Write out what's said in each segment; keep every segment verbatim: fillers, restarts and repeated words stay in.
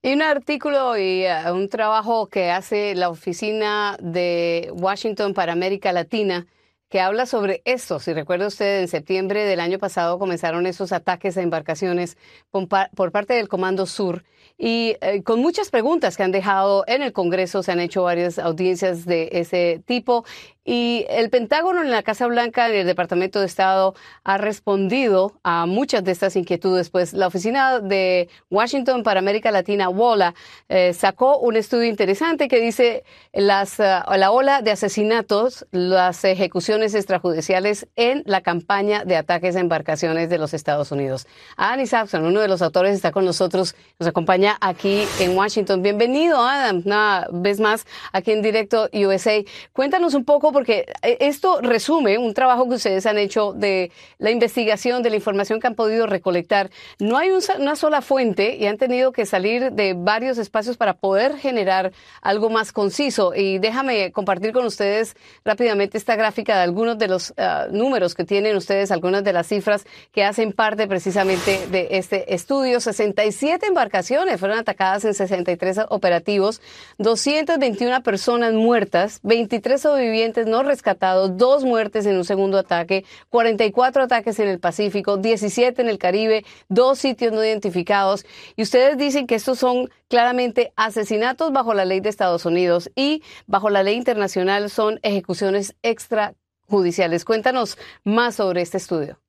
Y un artículo y uh, un trabajo que hace la Oficina de Washington para América Latina que habla sobre esto. Si recuerda usted, en septiembre del año pasado comenzaron esos ataques a embarcaciones por, por parte del Comando Sur y eh, con muchas preguntas que han dejado en el Congreso. Se han hecho varias audiencias de ese tipo y el Pentágono en la Casa Blanca, en el Departamento de Estado, ha respondido a muchas de estas inquietudes. Pues la Oficina de Washington para América Latina, WOLA, eh, sacó un estudio interesante que dice las, uh, la ola de asesinatos, las ejecuciones extrajudiciales en la campaña de ataques a embarcaciones de los Estados Unidos. Adam Isakson, uno de los autores, está con nosotros, nos acompaña aquí en Washington. Bienvenido, Adam, una vez más aquí en Directo U S A. Cuéntanos un poco, porque esto resume un trabajo que ustedes han hecho de la investigación, de la información que han podido recolectar. No hay un, una sola fuente y han tenido que salir de varios espacios para poder generar algo más conciso. Y déjame compartir con ustedes rápidamente esta gráfica de algunos de los uh, números que tienen ustedes, algunas de las cifras que hacen parte precisamente de este estudio. sesenta y siete embarcaciones fueron atacadas en sesenta y tres operativos, doscientas veintiuna personas muertas, veintitrés sobrevivientes no rescatados, dos muertes en un segundo ataque, cuarenta y cuatro ataques en el Pacífico, diecisiete en el Caribe, dos sitios no identificados. Y ustedes dicen que estos son claramente asesinatos bajo la ley de Estados Unidos y bajo la ley internacional son ejecuciones extrajudiciales. Cuéntanos más sobre este estudio.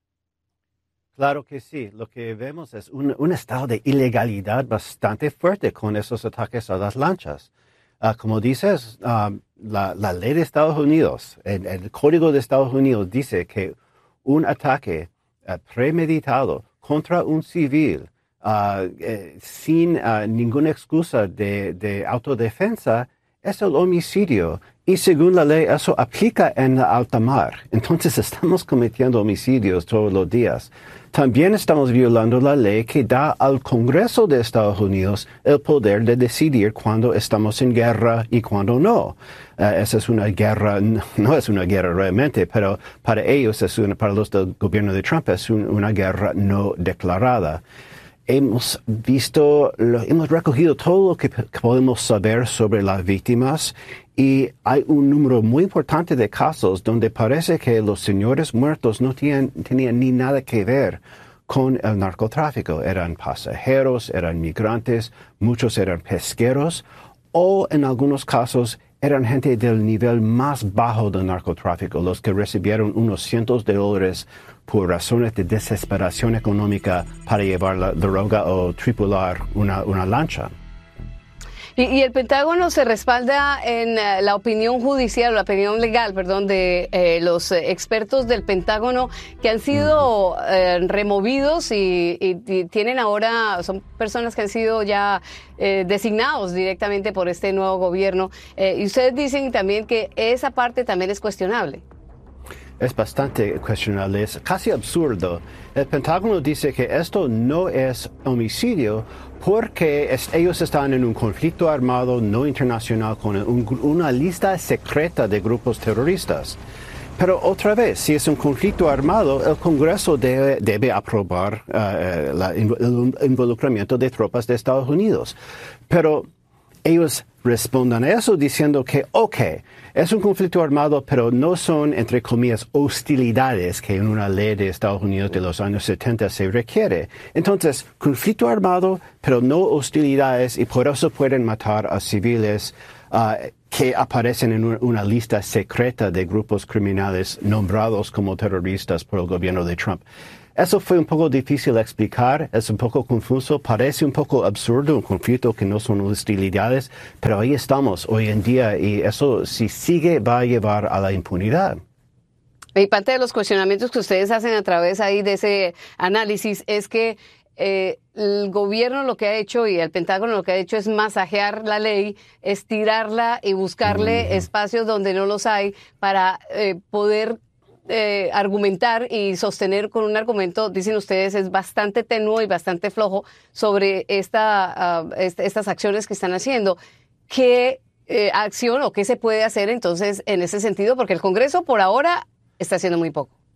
Claro que sí. Lo que vemos es un, un estado de ilegalidad bastante fuerte con esos ataques a las lanchas. Uh, como dices, um, la, la ley de Estados Unidos, el, el Código de Estados Unidos dice que un ataque uh, premeditado contra un civil uh, eh, sin uh, ninguna excusa de, de autodefensa es el homicidio. Y según la ley, eso aplica en la alta mar. Entonces estamos cometiendo homicidios todos los días. También estamos violando la ley que da al Congreso de Estados Unidos el poder de decidir cuándo estamos en guerra y cuándo no. Uh, esa es una guerra, no, no es una guerra realmente, pero para ellos, es una, para los del gobierno de Trump, es un, una guerra no declarada. Hemos visto, lo, hemos recogido todo lo que, que podemos saber sobre las víctimas y hay un número muy importante de casos donde parece que los señores muertos no tenían, tenían ni nada que ver con el narcotráfico. Eran pasajeros, eran migrantes, muchos eran pesqueros o en algunos casos eran gente del nivel más bajo del narcotráfico, los que recibieron unos cientos de dólares por razones de desesperación económica para llevar la droga o tripular una, una lancha. Y, y el Pentágono se respalda en uh, la opinión judicial, la opinión legal, perdón, de eh, los eh, expertos del Pentágono que han sido eh, removidos y, y, y tienen ahora, son personas que han sido ya eh, designados directamente por este nuevo gobierno. Eh, y ustedes dicen también que esa parte también es cuestionable. Es bastante cuestionable, es casi absurdo. El Pentágono dice que esto no es homicidio porque es, ellos están en un conflicto armado no internacional con un, una lista secreta de grupos terroristas. Pero otra vez, si es un conflicto armado, el Congreso debe, debe aprobar uh, la, el involucramiento de tropas de Estados Unidos. Pero ellos respondan a eso diciendo que, ok, es un conflicto armado, pero no son, entre comillas, hostilidades que en una ley de Estados Unidos de los años setenta se requiere. Entonces, conflicto armado, pero no hostilidades, y por eso pueden matar a civiles uh, que aparecen en una lista secreta de grupos criminales nombrados como terroristas por el gobierno de Trump. Eso fue un poco difícil de explicar, es un poco confuso, parece un poco absurdo, un conflicto que no son hostilidades, pero ahí estamos hoy en día y eso, si sigue, va a llevar a la impunidad. Y parte de los cuestionamientos que ustedes hacen a través ahí de ese análisis es que eh, el gobierno lo que ha hecho y el Pentágono lo que ha hecho es masajear la ley, estirarla y buscarle mm. espacios donde no los hay para eh, poder Eh, argumentar y sostener con un argumento, dicen ustedes, es bastante tenuo y bastante flojo sobre esta, uh, est estas acciones que están haciendo. ¿Qué eh, acción o qué se puede hacer entonces en ese sentido? Porque el Congreso por ahora está haciendo muy poco.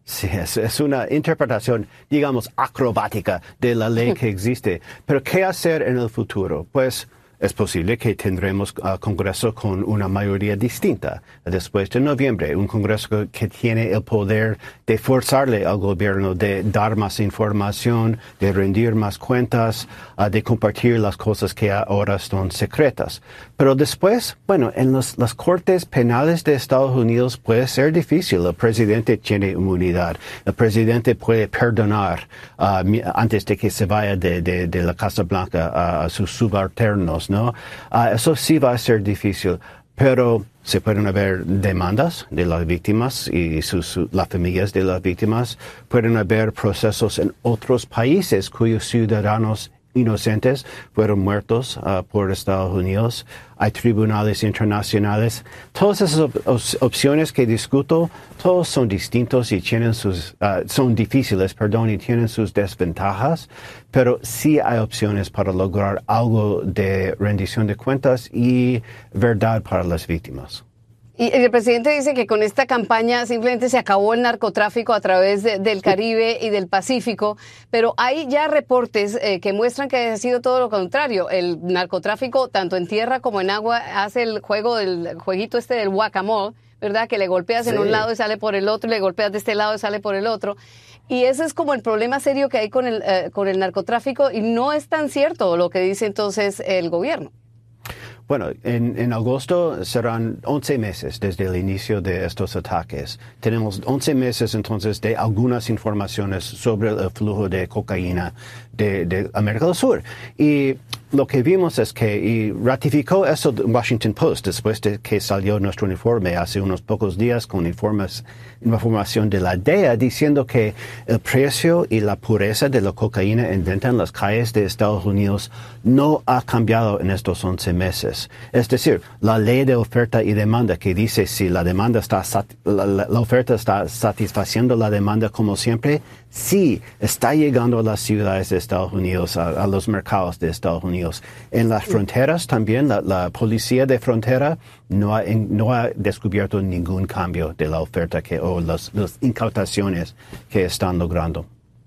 Sí, es, es una interpretación, digamos, acrobática de la ley que existe. Pero ¿qué hacer en el futuro? Pues es posible que tendremos uh, Congreso con una mayoría distinta después de noviembre, un Congreso que tiene el poder de forzarle al gobierno de dar más información, de rendir más cuentas, uh, de compartir las cosas que ahora son secretas. Pero después, bueno, en los, las cortes penales de Estados Unidos puede ser difícil. El presidente tiene inmunidad. El presidente puede perdonar uh, antes de que se vaya de, de, de la Casa Blanca uh, a sus subalternos, ¿no? Uh, eso sí va a ser difícil, pero se pueden haber demandas de las víctimas y sus, las familias de las víctimas. Pueden haber procesos en otros países cuyos ciudadanos inocentes fueron muertos uh, por Estados Unidos. Hay tribunales internacionales. Todas esas op op opciones que discuto, todos son distintos y tienen sus, uh, son difíciles, perdón, y tienen sus desventajas, pero sí hay opciones para lograr algo de rendición de cuentas y verdad para las víctimas. Y el presidente dice que con esta campaña simplemente se acabó el narcotráfico a través de, del Caribe y del Pacífico, pero hay ya reportes eh, que muestran que ha sido todo lo contrario. El narcotráfico, tanto en tierra como en agua, hace el juego del jueguito este del guacamole, ¿verdad? Que le golpeas sí. en un lado y sale por el otro, y le golpeas de este lado y sale por el otro. Y ese es como el problema serio que hay con el, eh, con el narcotráfico, y no es tan cierto lo que dice entonces el gobierno. Bueno, en, en agosto serán once meses desde el inicio de estos ataques. Tenemos once meses entonces de algunas informaciones sobre el flujo de cocaína de, de América del Sur. Y lo que vimos es que, y ratificó eso el Washington Post después de que salió nuestro informe hace unos pocos días con informes, información de la D E A diciendo que el precio y la pureza de la cocaína en venta en las calles de Estados Unidos no ha cambiado en estos once meses. Es decir, la ley de oferta y demanda que dice si la demanda está, la, la, la oferta está satisfaciendo la demanda como siempre, sí está llegando a las ciudades de Estados Unidos, a, a los mercados de Estados Unidos. En las fronteras también, la, la policía de frontera no ha, en, no ha descubierto ningún cambio de la oferta que, o las, las incautaciones que están logrando.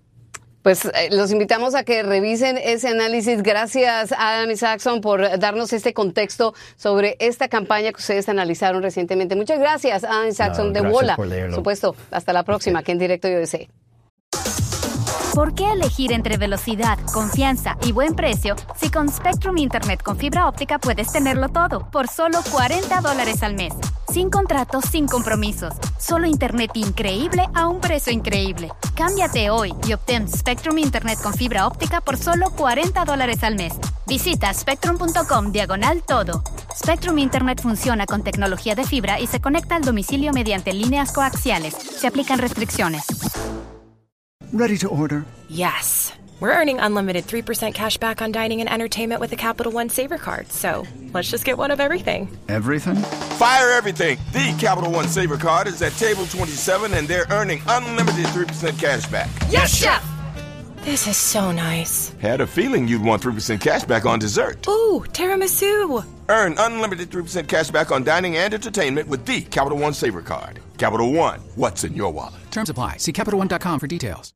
Pues eh, los invitamos a que revisen ese análisis. Gracias a Adam Isaacson por darnos este contexto sobre esta campaña que ustedes analizaron recientemente. Muchas gracias, Adam Isaacson, no, de Wola. Por supuesto, hasta la próxima, aquí en Directo U S A. ¿Por qué elegir entre velocidad, confianza y buen precio si con Spectrum Internet con fibra óptica puedes tenerlo todo por solo cuarenta dólares al mes? Sin contratos, sin compromisos. Solo Internet increíble a un precio increíble. Cámbiate hoy y obtén Spectrum Internet con fibra óptica por solo cuarenta dólares al mes. Visita spectrum.com diagonal todo. Spectrum Internet funciona con tecnología de fibra y se conecta al domicilio mediante líneas coaxiales. Se aplican restricciones. Ready to order? Yes. We're earning unlimited three percent cash back on dining and entertainment with the Capital One Saver Card. So let's just get one of everything. Everything? Fire everything. The Capital One Saver Card is at table twenty-seven and they're earning unlimited three percent cash back. Yes, Chef! This is so nice. Had a feeling you'd want three percent cash back on dessert. Ooh, tiramisu. Earn unlimited three percent cash back on dining and entertainment with the Capital One Saver Card. Capital One, what's in your wallet? Terms apply. See Capital One dot com for details.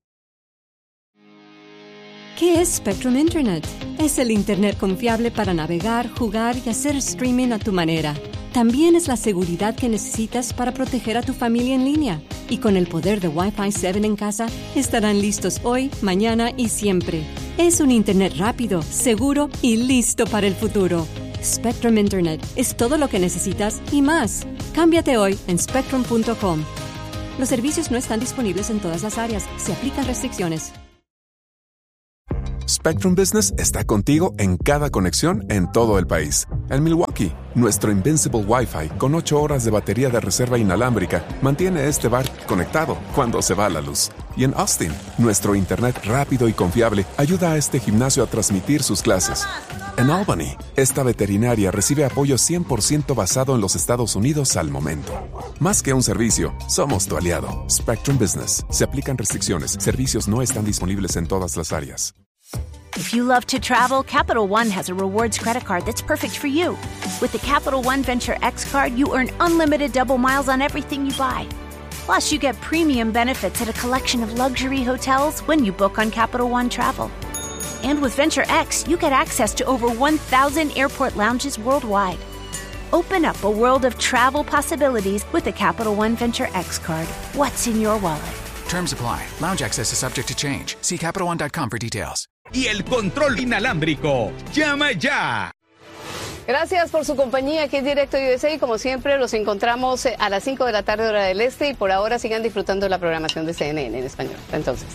¿Qué es Spectrum Internet? Es el Internet confiable para navegar, jugar y hacer streaming a tu manera. También es la seguridad que necesitas para proteger a tu familia en línea. Y con el poder de Wi-Fi siete en casa, estarán listos hoy, mañana y siempre. Es un Internet rápido, seguro y listo para el futuro. Spectrum Internet es todo lo que necesitas y más. Cámbiate hoy en spectrum punto com. Los servicios no están disponibles en todas las áreas. Se aplican restricciones. Spectrum Business está contigo en cada conexión en todo el país. En Milwaukee, nuestro Invincible Wi-Fi con ocho horas de batería de reserva inalámbrica mantiene este bar conectado cuando se va la luz. Y en Austin, nuestro internet rápido y confiable ayuda a este gimnasio a transmitir sus clases. En Albany, esta veterinaria recibe apoyo cien por ciento basado en los Estados Unidos al momento. Más que un servicio, somos tu aliado. Spectrum Business. Se aplican restricciones. Servicios no están disponibles en todas las áreas. If you love to travel, Capital One has a rewards credit card that's perfect for you. With the Capital One Venture X card, you earn unlimited double miles on everything you buy. Plus, you get premium benefits at a collection of luxury hotels when you book on Capital One Travel. And with Venture X, you get access to over one thousand airport lounges worldwide. Open up a world of travel possibilities with the Capital One Venture X card. What's in your wallet? Terms apply. Lounge access is subject to change. See Capital One dot com for details. Y el control inalámbrico. ¡Llama ya! Gracias por su compañía aquí en Directo U S A y como siempre los encontramos a las cinco de la tarde hora del este y por ahora sigan disfrutando de la programación de C N N en español. Entonces.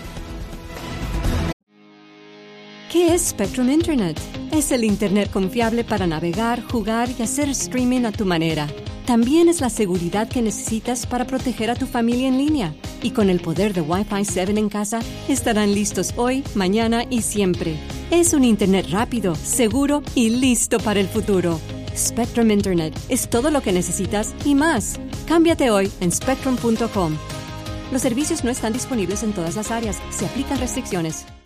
¿Qué es Spectrum Internet? Es el Internet confiable para navegar, jugar y hacer streaming a tu manera. También es la seguridad que necesitas para proteger a tu familia en línea. Y con el poder de Wi-Fi siete en casa, estarán listos hoy, mañana y siempre. Es un Internet rápido, seguro y listo para el futuro. Spectrum Internet es todo lo que necesitas y más. Cámbiate hoy en spectrum punto com. Los servicios no están disponibles en todas las áreas. Se aplican restricciones.